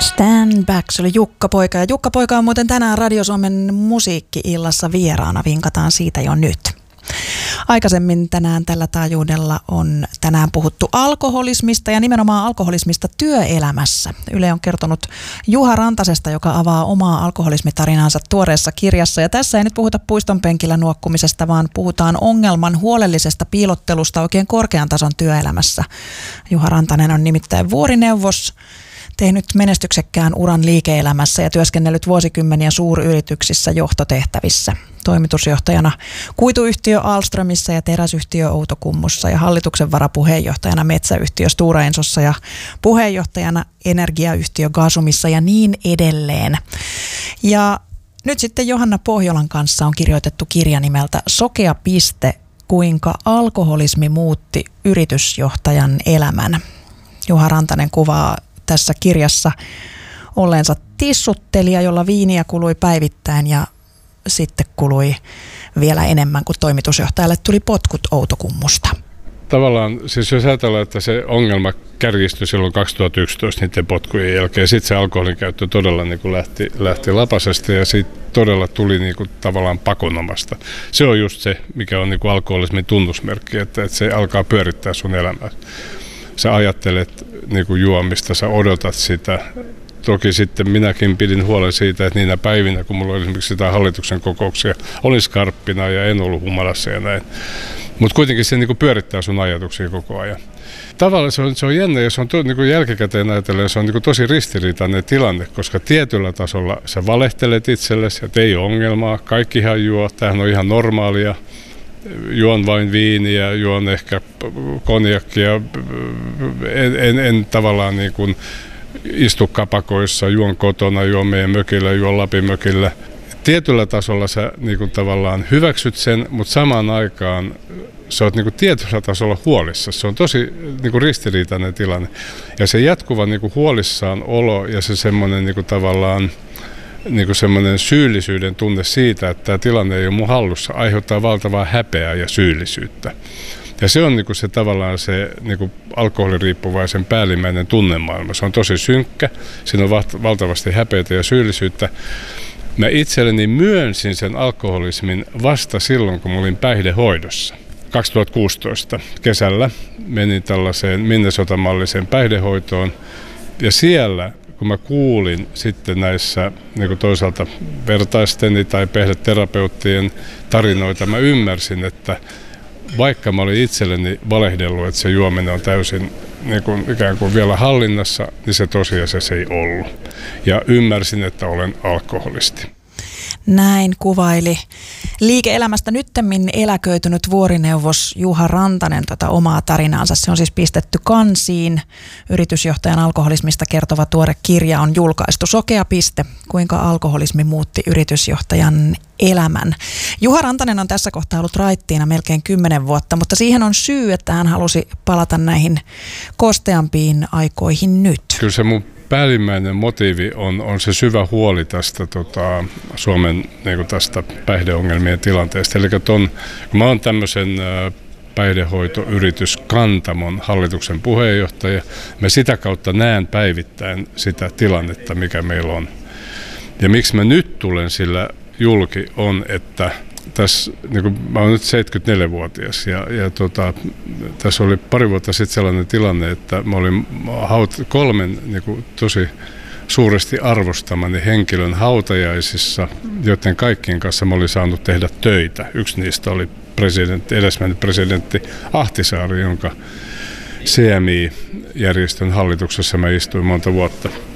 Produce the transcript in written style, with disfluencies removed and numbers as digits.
Stand Back, se oli Jukka Poika. Ja Jukka Poika on muuten tänään Radio Suomen musiikki-illassa vieraana. Vinkataan siitä jo nyt. Aikaisemmin tänään tällä taajuudella on tänään puhuttu alkoholismista ja nimenomaan alkoholismista työelämässä. Yle on kertonut Juha Rantasesta, joka avaa omaa alkoholismitarinaansa tuoreessa kirjassa. Ja tässä ei nyt puhuta puiston penkillä nuokkumisesta, vaan puhutaan ongelman huolellisesta piilottelusta oikein korkean tason työelämässä. Juha Rantanen on nimittäin vuorineuvos, tehnyt menestyksekkään uran liike-elämässä ja työskennellyt vuosikymmeniä suuryrityksissä johtotehtävissä. Toimitusjohtajana kuituyhtiö Ahlströmissä ja teräsyhtiö Outokummussa ja hallituksen varapuheenjohtajana metsäyhtiö Stora Ensossa ja puheenjohtajana energiayhtiö Gasumissa ja niin edelleen. Ja nyt sitten Johanna Pohjolan kanssa on kirjoitettu kirja nimeltä Sokea piste, kuinka alkoholismi muutti yritysjohtajan elämän. Juha Rantanen kuvaa tässä kirjassa olleensa tissuttelija, jolla viiniä kului päivittäin ja sitten kului vielä enemmän, kuin toimitusjohtajalle tuli potkut Outokummusta. Tavallaan, siis jos ajatellaan, että se ongelma kärjistyi silloin 2011 niiden potkujen jälkeen, sitten se alkoholin käyttö todella niin kuin lähti lapasesta ja siitä todella tuli niin kuin tavallaan pakonomasta. Se on just se, mikä on niin kuin alkoholismin tunnusmerkki, että se alkaa pyörittää sun elämää. Sä ajattelet niin kuin juomista, sä odotat sitä. Toki sitten minäkin pidin huolen siitä, että niinä päivinä, kun mulla oli esimerkiksi sitä hallituksen kokouksia, oli skarppina ja en ollut humalassa ja näin. Mutta kuitenkin se niin kuin pyörittää sun ajatuksia koko ajan. Tavallaan se on jännä ja se on niin kuin jälkikäteen ajatellen, se on niin kuin tosi ristiriitainen tilanne, koska tietyllä tasolla sä valehtelet itsellesi, että ei ole ongelmaa, kaikkihan juo, tämähän on ihan normaalia. Juon vain viiniä, juon ehkä konjakkia, en tavallaan niin kuin istu kapakoissa, juon kotona, juon meidän mökillä, juon Lapin mökillä. Tietyllä tasolla sä niin kuin tavallaan hyväksyt sen, mutta samaan aikaan sä oot niin kuin tietyllä tasolla huolissa. Se on tosi niin kuin ristiriitainen tilanne. Ja se jatkuva niin kuin huolissaan olo ja se semmoinen niin kuin tavallaan niin kuin semmoinen syyllisyyden tunne siitä, että tämä tilanne ei ole mun hallussa, aiheuttaa valtavaa häpeää ja syyllisyyttä. Ja se on niin kuin se tavallaan se niin kuin alkoholiriippuvaisen päällimmäinen tunnemaailma. Se on tosi synkkä, siinä on valtavasti häpeätä ja syyllisyyttä. Mä itselleni myönsin sen alkoholismin vasta silloin, kun mä olin päihdehoidossa. 2016 kesällä menin tällaiseen Minnesota-malliseen päihdehoitoon ja siellä kun mä kuulin sitten näissä niin kuin toisaalta vertaisteni tai päihdeterapeuttien tarinoita, mä ymmärsin, että vaikka mä olin itselleni valehdellut, että se juominen on täysin niin kuin ikään kuin vielä hallinnassa, niin se tosiasiassa ei ollut. Ja ymmärsin, että olen alkoholisti. Näin kuvaili liike-elämästä nyttemmin eläköitynyt vuorineuvos Juha Rantanen omaa tarinaansa. Se on siis pistetty kansiin. Yritysjohtajan alkoholismista kertova tuore kirja on julkaistu. Sokea piste, kuinka alkoholismi muutti yritysjohtajan elämän. Juha Rantanen on tässä kohtaa ollut raittiina melkein 10 vuotta, mutta siihen on syy, että hän halusi palata näihin kosteampiin aikoihin nyt. Kyllä se mun päällimmäinen motiivi on se syvä huoli tästä Suomen niin kuin tästä päihdeongelmien tilanteesta. Eli kun mä oon tämmöisen päihdehoitoyritys Kantamon hallituksen puheenjohtaja, mä sitä kautta näen päivittäin sitä tilannetta, mikä meillä on. Ja miksi mä nyt tulen sillä julki on, että tässä, niin kuin, mä oon nyt 74-vuotias ja tässä oli pari vuotta sitten sellainen tilanne, että mä olin kolmen niin kuin, tosi suuresti arvostamani henkilön hautajaisissa, joiden kaikkien kanssa mä olin saanut tehdä töitä. Yksi niistä oli edesmennyt presidentti Ahtisaari, jonka CMI-järjestön hallituksessa mä istuin monta vuotta.